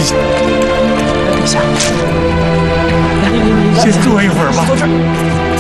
来，陛下，来， 先坐一会儿吧。 坐这儿。